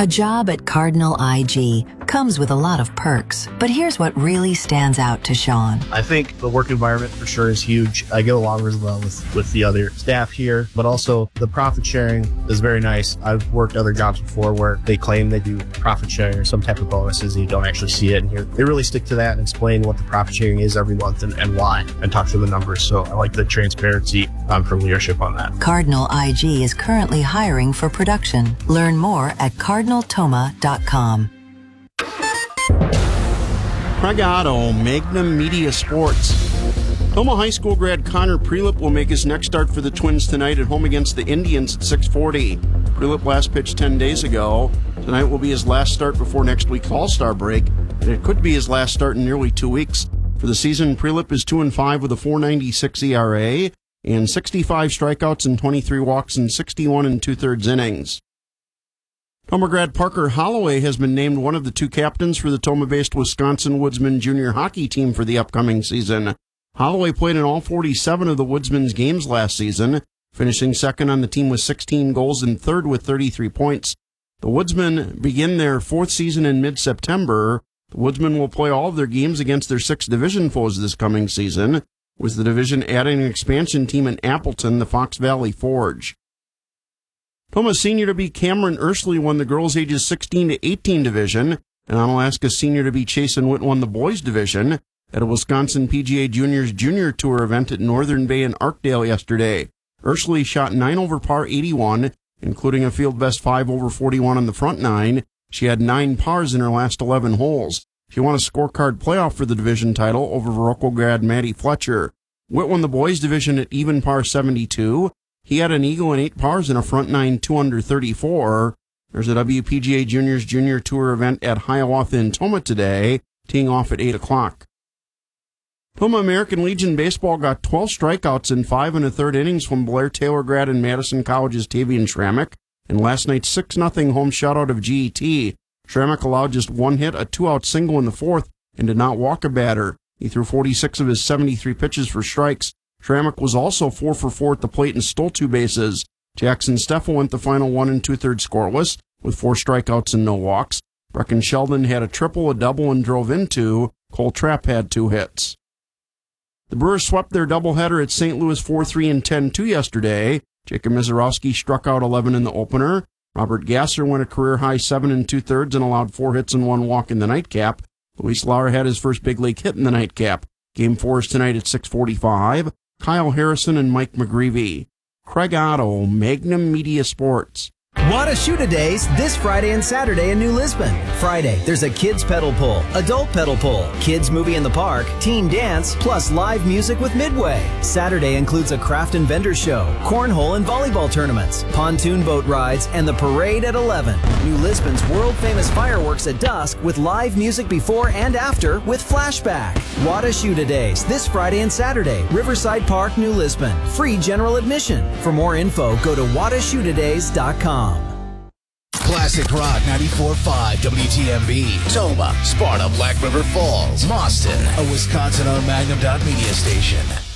A job at Cardinal IG comes with a lot of perks, but here's what really stands out to Sean. I think the work environment for sure is huge. I get along really well with the other staff here, but also the profit sharing is very nice. I've worked other jobs before where they claim they do profit sharing or some type of bonuses and you don't actually see it. And here they really stick to that and explain what the profit sharing is every month and why, and talk through the numbers. So I like the transparency from leadership on that. Cardinal IG is currently hiring for production. Learn more at cardinaltoma.com. Craig Otto, Magnum Media Sports. Toma High School grad Connor Prelip will make his next start for the Twins tonight at home against the Indians at 6:40. Prelip last pitched 10 days ago. Tonight will be his last start before next week's All-Star break, and it could be his last start in nearly 2 weeks. For the season, Prelip is 2-5 with a 4.96 ERA and 65 strikeouts and 23 walks in 61 2/3 innings. Toma grad Parker Holloway has been named one of the 2 captains for the Toma-based Wisconsin Woodsman junior hockey team for the upcoming season. Holloway played in all 47 of the Woodsman's games last season, finishing second on the team with 16 goals and third with 33 points. The Woodsmen begin their 4th season in mid-September. The Woodsmen will play all of their games against their 6 division foes this coming season, with the division adding an expansion team in Appleton, the Fox Valley Forge. Toma senior-to-be Cameron Ursley won the girls' ages 16 to 18 division, and Onalaska senior-to-be Chasen Witt won the boys' division at a Wisconsin PGA Juniors Junior Tour event at Northern Bay in Arkdale yesterday. Ursley shot 9 over par 81, including a field best 5 over 41 on the front 9. She had 9 pars in her last 11 holes. She won a scorecard playoff for the division title over Viroqua grad Maddie Fletcher. Witt won the boys' division at even par 72. He had an eagle and 8 pars in a front 9 2 under 34. There's a WPGA Juniors Junior Tour event at Hiawatha in Toma today, teeing off at 8 o'clock. Toma American Legion Baseball got 12 strikeouts in 5 1/3 innings from Blair Taylor grad and Madison College's Tavian Schrammick, and last night's 6-0 home shutout of GET. Schrammick allowed just 1 hit, a 2-out single in the 4th, and did not walk a batter. He threw 46 of his 73 pitches for strikes. Schrammick was also 4 for 4 at the plate and stole 2 bases. Jackson Steffel went the final 1 2/3 scoreless with 4 strikeouts and no walks. Brecken Sheldon had a triple, a double, and drove in 2. Cole Trapp had 2 hits. The Brewers swept their doubleheader at St. Louis 4-3 and 10-2 yesterday. Jacob Mizorowski struck out 11 in the opener. Robert Gasser went a career-high 7 2/3 and allowed 4 hits and 1 walk in the nightcap. Luis Lara had his first big league hit in the nightcap. Game 4 is tonight at 6:45. Kyle Harrison and Mike McGreevy. Craig Otto, Magnum Media Sports. Wada-Shoota-Days this Friday and Saturday in New Lisbon. Friday, there's a kids pedal pull, adult pedal pull, kids movie in the park, teen dance, plus live music with Midway. Saturday includes a craft and vendor show, cornhole and volleyball tournaments, pontoon boat rides, and the parade at 11. New Lisbon's world-famous fireworks at dusk with live music before and after with Flashback. Wada-Shoota-Days this Friday and Saturday, Riverside Park, New Lisbon. Free general admission. For more info, go to wadashootadays.com. Classic Rock 94.5 WTMB, Toma, Sparta, Black River Falls, Mauston, a Wisconsin-owned Magnum Media station.